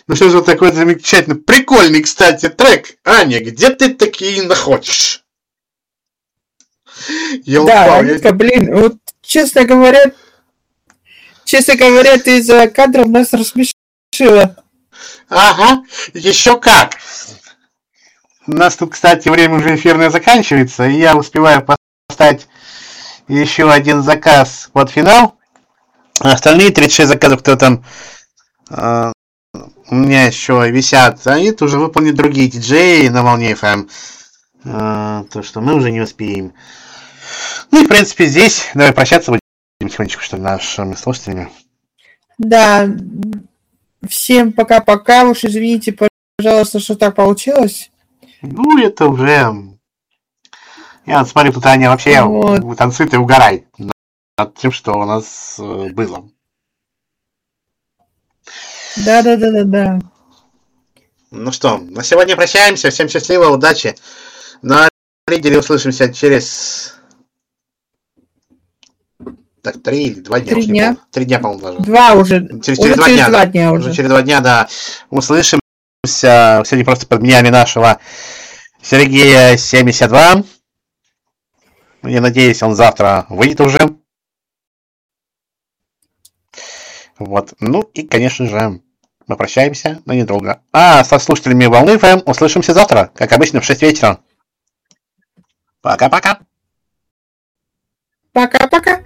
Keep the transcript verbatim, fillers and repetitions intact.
Ну что же такой замечательный, прикольный, кстати, трек. Аня, где ты такие находишь? Я да, упал, Анютка, я... блин, вот честно говоря, честно говоря, ты за кадром нас рассмешила. Ага, еще как. У нас тут, кстати, время уже эфирное заканчивается, и я успеваю поставить еще один заказ под финал. А остальные тридцать шесть заказов, кто там э, у меня еще висят, они уже выполнят другие диджеи на Волне эф эм. Э, то, что мы уже не успеем. Ну и, в принципе, здесь давай прощаться будем потихонечку, что ли, нашими слушателями. Да, всем пока-пока. Уж извините, пожалуйста, что так получилось. Ну, это уже... Я вот смотрю, тут Аня вообще вот. танцует и угорает над тем, что у нас было. Да-да-да-да-да. Ну что, на сегодня прощаемся. Всем счастливо, удачи. На лидере услышимся через... Так, три или два дня. Три дня. Три дня, по-моему, даже. Два уже. Через, через, уже два, через дня, два дня. Уже уже через два дня, да. Услышимся. Сегодня просто подменяли нашего Сергея семьдесят два. Я надеюсь, он завтра выйдет уже. Вот. Ну и, конечно же, мы прощаемся, но недолго. А со слушателями Волны эф эм услышимся завтра, как обычно, в шесть вечера. Пока-пока. Пока-пока.